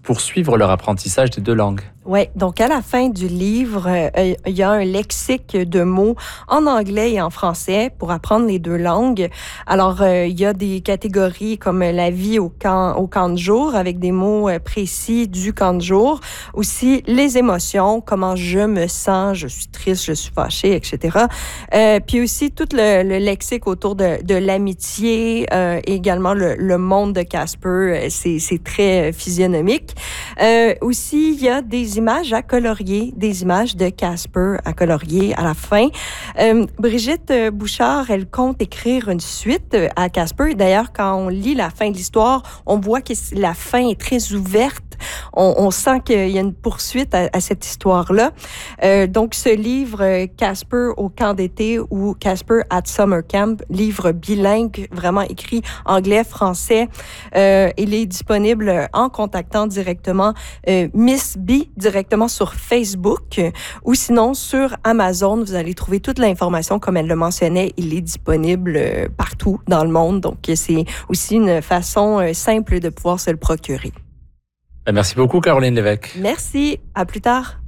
poursuivre leur apprentissage des 2 langues. Oui, donc à la fin du livre, il y a un lexique de mots en anglais et en français pour apprendre les 2 langues. Alors, il y a des catégories comme la vie au camp de jour avec des mots précis du camp de jour. Aussi, les émotions, comment je me sens, je suis triste, je suis fâchée, etc. Puis aussi, tout le lexique autour de l'amitié, et également le monde de Casper, c'est très physionomique. Aussi, il y a des images à colorier, des images de Casper à colorier à la fin. Brigitte Bouchard, elle compte écrire une suite à Casper. D'ailleurs, quand on lit la fin de l'histoire, on voit que la fin est très ouverte. On sent qu'il y a une poursuite à cette histoire-là. Donc, ce livre, Casper au camp d'été ou Casper at Summer Camp, livre bilingue, vraiment écrit anglais-français, il est disponible en contactant directement Miss B, directement sur Facebook, ou sinon sur Amazon. Vous allez trouver toute l'information, comme elle le mentionnait, il est disponible partout dans le monde. Donc, c'est aussi une façon simple de pouvoir se le procurer. Merci beaucoup, Caroline Lévesque. Merci. À plus tard.